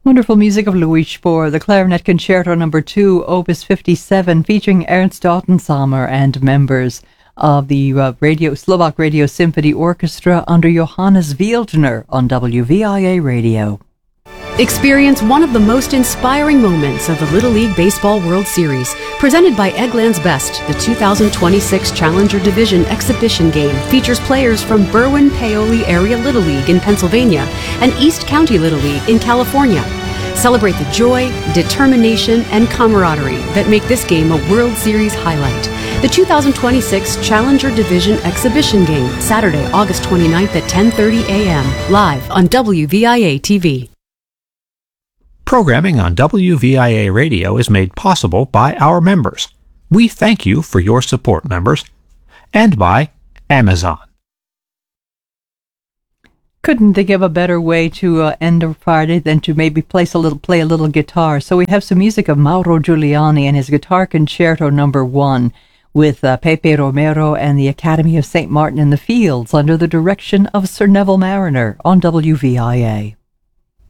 Wonderful music of Louis Spohr, the Clarinet Concerto No. 2, Opus 57, featuring Ernst Ottenshammer and members of the Slovak Radio Symphony Orchestra under Johannes Wildner on WVIA Radio. Experience one of the most inspiring moments of the Little League Baseball World Series. Presented by Eggland's Best, the 2026 Challenger Division exhibition game features players from Berwyn-Paoli Area Little League in Pennsylvania and East County Little League in California. Celebrate the joy, determination, and camaraderie that make this game a World Series highlight. The 2026 Challenger Division exhibition game, Saturday, August 29th at 10:30 a.m., live on WVIA TV. Programming on WVIA Radio is made possible by our members. We thank you for your support, members. And by Amazon. Couldn't think of a better way to end a Friday than to maybe play a little guitar. So we have some music of Mauro Giuliani and his Guitar Concerto No. 1 with Pepe Romero and the Academy of St. Martin in the Fields under the direction of Sir Neville Mariner on WVIA.